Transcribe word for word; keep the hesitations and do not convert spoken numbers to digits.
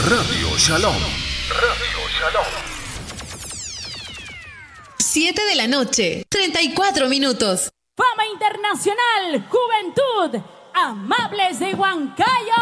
Radio Shalom. Radio Shalom. siete de la noche, treinta y cuatro minutos. Fama Internacional, Juventud, Amables de Huancayo.